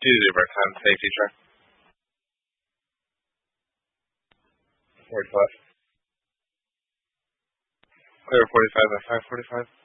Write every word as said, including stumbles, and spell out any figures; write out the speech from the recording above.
Two zero ten, safety check. forty-five. Clear forty-five at five forty-five.